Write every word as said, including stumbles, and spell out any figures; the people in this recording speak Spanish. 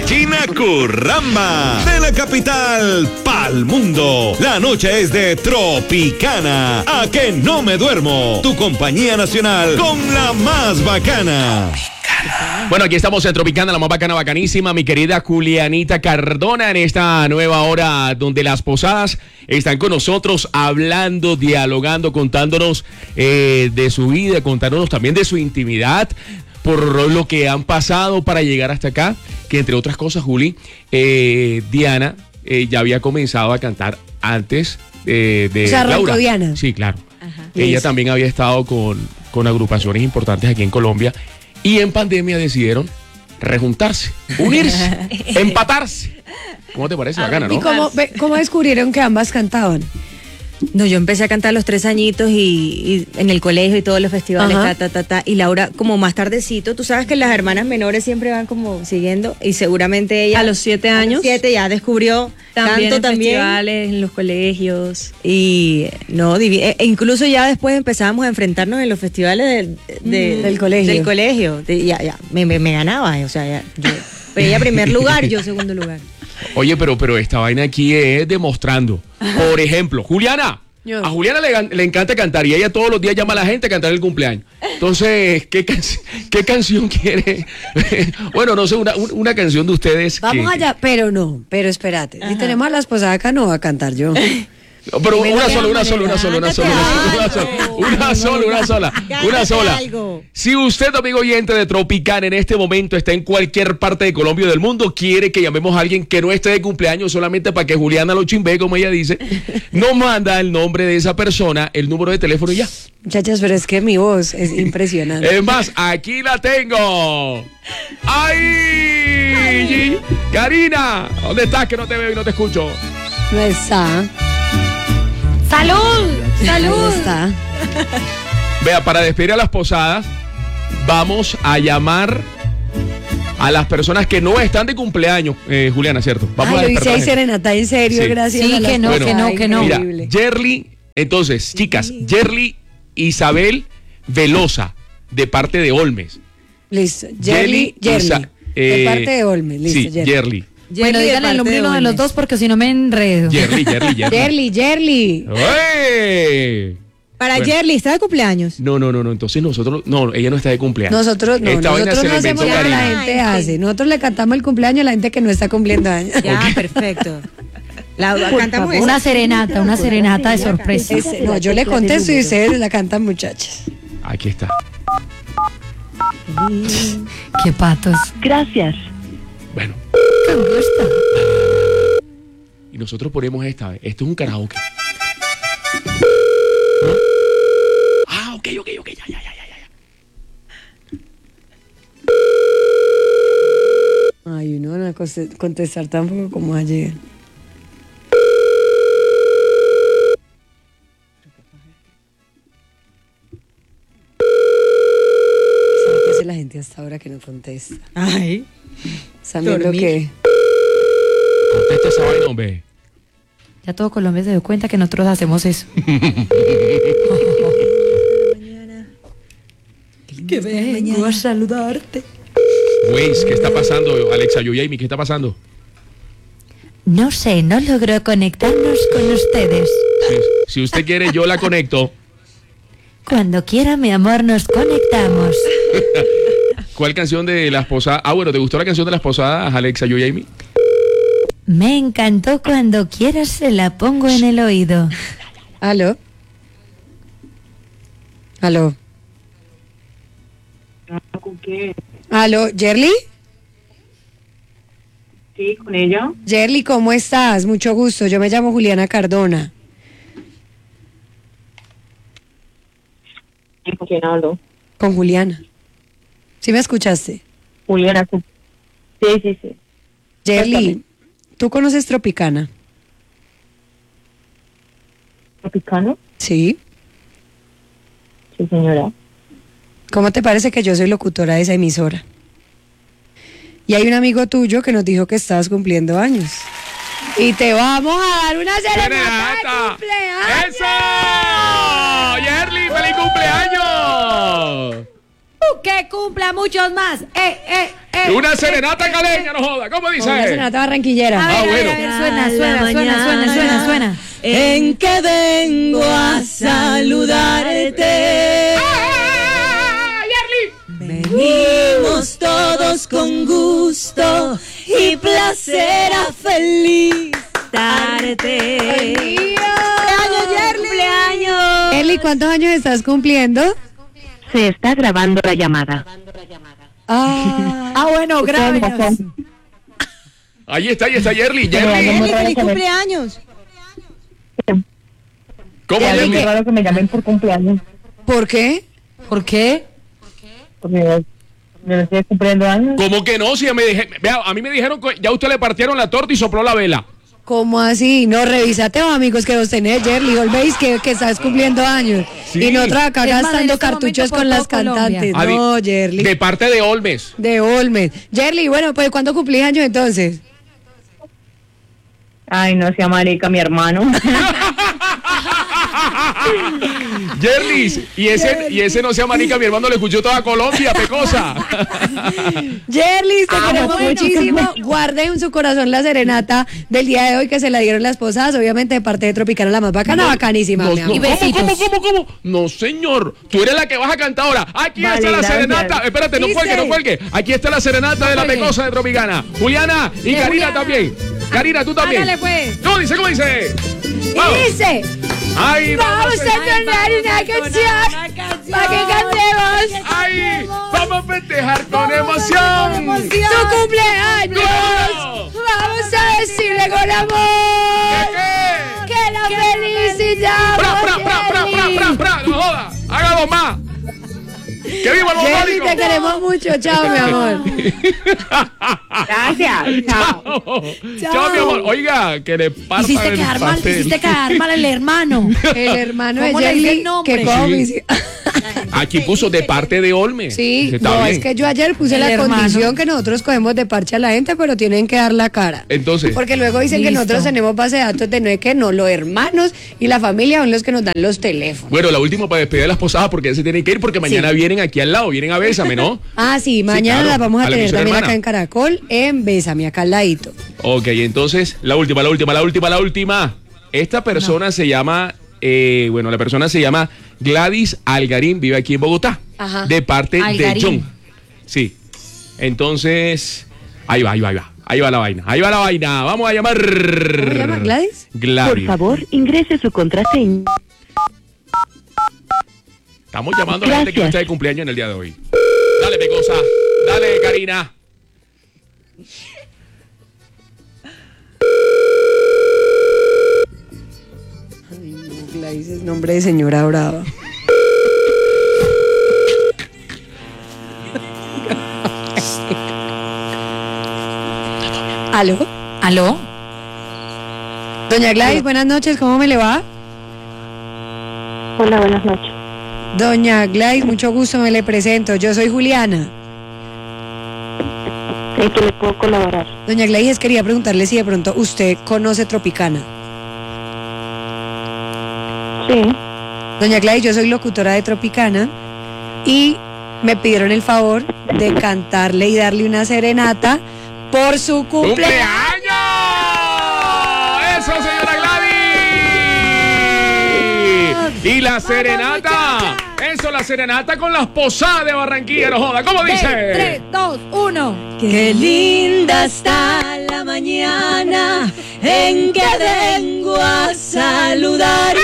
esquina Curramba, de la capital pa'l mundo. La noche es de Tropicana. A que no me duermo. Tu compañía nacional con la más bacana. Bueno, aquí estamos en Tropicana, la más bacana, bacanísima, mi querida Julianita Cardona, en esta nueva hora donde las posadas están con nosotros hablando, dialogando, contándonos eh, de su vida, contándonos también de su intimidad, por lo que han pasado para llegar hasta acá, que entre otras cosas, Juli, eh, Diana eh, ya había comenzado a cantar antes eh, de o sea, Laura. Diana. Sí, claro. Ajá. Ella Yes. también había estado con, con agrupaciones importantes aquí en Colombia. Y en pandemia decidieron rejuntarse, unirse, empatarse. ¿Cómo te parece? Bacana, ¿no? ¿Y cómo, ve- cómo descubrieron que ambas cantaban? No, yo empecé a cantar a los tres añitos y, y en el colegio y todos los festivales, Ajá. ta, ta, ta, ta. Y Laura, como más tardecito, tú sabes que las hermanas menores siempre van como siguiendo y seguramente ella... A los siete a los años. siete ya descubrió También canto en también. festivales, en los colegios. Y no, divi- e- e incluso ya después empezábamos a enfrentarnos en los festivales del, de- Mm, del colegio. Del colegio. De- ya, ya, me, me, me ganaba, o sea, ya, yo, pero ella primer lugar, yo segundo lugar. Oye, pero, pero esta vaina aquí es demostrando. Por ejemplo, Juliana. Yo. A Juliana le, gan- le encanta cantar y ella todos los días llama a la gente a cantar el cumpleaños. Entonces, ¿qué, can- qué canción quiere? Bueno, no sé, una, un- una canción de ustedes. Vamos que- allá, pero no, pero espérate. Si tenemos a la esposada acá, no va a cantar yo. No, pero una sola, una sola, una sola, una sola, una sola, una sola, una sola, una sola. algo. Si usted, amigo oyente de Tropicana, en este momento está en cualquier parte de Colombia o del mundo, quiere que llamemos a alguien que no esté de cumpleaños solamente para que Juliana lo chimbe, como ella dice, nos manda el nombre de esa persona, el número de teléfono y ya. Muchachas, pero es que mi voz es impresionante. Es más, aquí la tengo. ¡Ay! Karina, ¿dónde estás que no te veo y no te escucho? No está. ¡Salud! No está. Vea, para despedir a las posadas, vamos a llamar a las personas que no están de cumpleaños, eh, Juliana, ¿cierto? Vamos Ay, a hoy sí despertar hay gente. serenata, en serio, Sí. gracias Sí, a las que no, Bueno, que no, que no. Mira, Increíble. Yerly, entonces, chicas, Yerly Isabel Velosa, de parte de Olmes. Listo. Yerly, Yerly. Isa- de eh, parte de Olmes, listo, Sí, Yerly. Yerly. Bueno, Yerly de díganle el parte nombre de uno de los Olmes. dos porque si no me enredo. Yerly, Yerly, Yerly. Yerly, Yerly. ¡Ey! Para Bueno. Yerly, ¿está de cumpleaños? No, no, no, no, entonces nosotros, no, ella no está de cumpleaños. Nosotros no, Esta vaina nosotros se no la inventó hacemos lo que la Karina. gente Ay, hace. Nosotros le cantamos el cumpleaños a la gente que no está cumpliendo años. Ya, perfecto. La, cantamos esa. Una serenata, una serenata de sorpresa. Ese- no, yo le contesto y ustedes la cantan, muchachas. Aquí está. Qué patos. Gracias. Bueno, Qué gusto. y nosotros ponemos esta vez. Esto es un karaoke. ¿No? Ah, ok, ok, ok, ya, ya, ya, ya, ya. Ay, uno no va a conte- contestar tampoco como ayer. ¿Sabe qué hace la gente hasta ahora que no contesta? Ay. ¿Están viendo Dormir. qué? Contesta esa vaina, hombre. Ya todo Colombia se dio cuenta que nosotros hacemos eso. Que vengo a saludarte. Waze, ¿qué está pasando? Alexa, Yoyami, ¿qué está pasando? No sé, no logró conectarnos con ustedes. Si, si usted quiere, yo la conecto. Cuando quiera, mi amor, nos conectamos. ¿Cuál canción de las posadas? Ah, bueno, ¿te gustó la canción de las posadas, Alexa, Yoyami? Me encantó. Cuando quieras se la pongo en el oído. ¿Aló? ¿Aló? ¿Con qué? ¿Aló? ¿Yerly? Sí, con ella. Yerly, ¿cómo estás? Mucho gusto. Yo me llamo Juliana Cardona. ¿Con quién hablo? Con Juliana. ¿Sí me escuchaste? Juliana. Sí, sí, sí. Yerly, Cuéntame. ¿tú conoces Tropicana? ¿Tropicano? Sí. Sí, señora. ¿Cómo te parece que yo soy locutora de esa emisora? Y hay un amigo tuyo que nos dijo que estabas cumpliendo años. Y te vamos a dar una serenata de cumpleaños. ¡Eso! ¡Yerly, feliz cumpleaños! ¡Que cumpla muchos más! ¡Eh, eh, eh, Una eh, serenata eh, caleña, eh. no joda. ¿Cómo dice? Una serenata barranquillera. A ver, Ah, a ver, bueno. a ver, suena, suena, suena, suena, suena, suena. En que vengo a saludarte. Venimos todos con gusto y placer a felicitarte. ¡Cumpleaños, Yerli! ¡Cumpleaños! Eli, ¿cuántos años estás cumpliendo? Se está grabando la llamada. Ah, Ah, bueno, Ustedes grábenos. razón. Ahí está, ahí está Yerli. Pero Yerli. algo muy Yerli, raro feliz que me- cumpleaños. ¿Cómo, Sí, algo muy Yerli? raro que me llamen por cumpleaños. ¿por qué? ¿Por qué? Porque yo, yo no estoy cumpliendo años. ¿Cómo que no? Si ya me dije, vea, a mí me dijeron que ya usted le partieron la torta y sopló la vela. ¿Cómo así? No, revísate, oh, amigos, que vos tenés, Yerli. Volvéis que, que estás cumpliendo años. Sí. Y nosotros acá Es más, en gastando este cartuchos momento por con las todo Colombia. cantantes. Adi- No, Yerli. De De, parte de Olmes. Olmes. Yerli, bueno, pues ¿cuándo cumplís años entonces? Ay, no sea marica, mi hermano. Yerlis, y ese, y ese no sea manica, mi hermano le escuchó toda Colombia, pecosa. Yerli, te Ah, queremos bueno. muchísimo. Guarde en su corazón la serenata del día de hoy que se la dieron las posadas, obviamente de parte de Tropicana, la más bacana, bacanísima, No, mi no, amor. Y ¿cómo, besitos. cómo, cómo, cómo? No, señor. Tú eres la que vas a cantar ahora. Aquí Vale, está la gracias. serenata. Espérate, no Dice. cuelgue, no cuelgue. Aquí está la serenata de la cuelgue. pecosa de Tropicana. Juliana y De Karina Juliana. también. Karina, tú también. Hágale, pues. ¿Cómo dice? ¿Cómo dice? Y Vamos. dice, Ay, vamos a a- cantar una canción para que cantemos Ay, vamos a festejar con emoción. tu cumpleaños. ¡Claro! Vamos a decirle con amor ¿Qué? que la felicidad. ¡Pra, pra, pra, pra, pra, pra, pra! ¡No joda! ¡Hágalo más! ¡Que viva el Yerli, bombólico! te queremos mucho. Chao, mi amor. Gracias. Chao. Chao. Chao, mi amor. Oiga, que le parta Hiciste el quedar mal, pastel. hiciste quedar mal el hermano. El hermano de ¿Cómo le dice Yerli, el nombre? que como Sí. mis- Aquí puso de parte de Olme. Sí, Está no, bien. es que yo ayer puse El la hermano. condición que nosotros cogemos de parche a la gente, pero tienen que dar la cara. Entonces, Porque luego dicen que Listo. nosotros tenemos base de datos de no es que no, los hermanos y la familia son los que nos dan los teléfonos. bueno, la última para despedir a las posadas porque ya se tienen que ir porque mañana Sí. vienen aquí al lado, vienen a Bésame, ¿no? Ah, sí, mañana claro, las vamos a, a la tener emisora también hermana. acá en Caracol, en Bésame, acá al ladito. Ok, entonces, la última, la última, la última, la última. Esta persona se llama, eh, bueno, la persona se llama Gladys Algarín, vive aquí en Bogotá. Ajá. De parte Algarín. de John. Sí. Entonces, ahí va, ahí va, ahí va. Ahí va la vaina, ahí va la vaina. Vamos a llamar. ¿Cómo se llama? ¿Gladys? Gladys. Por favor, ingrese su contraseña. Estamos llamando a la gente que Gracias. está de cumpleaños en el día de hoy. Dale, Pecosa. Dale, Karina. Ay, no, Gladys es nombre de señora brava. ¿Aló? ¿Aló? Doña Gladys, buenas noches, ¿cómo me le va? Hola, buenas noches. Doña Gladys, mucho gusto, me le presento. Yo soy Juliana. ¿En qué le puedo colaborar? Doña Gladys, quería preguntarle si de pronto usted conoce Tropicana. Sí. Doña Gladys, yo soy locutora de Tropicana y me pidieron el favor de cantarle y darle una serenata por su cumpleaños. ¡Cumpleaños! ¡Eso, señora Gladys! Y la serenata. Eso, la serenata con las posadas de Barranquilla, no joda. ¿Cómo dice? tres, dos, uno. Qué linda está la mañana en que vengo a saludarte.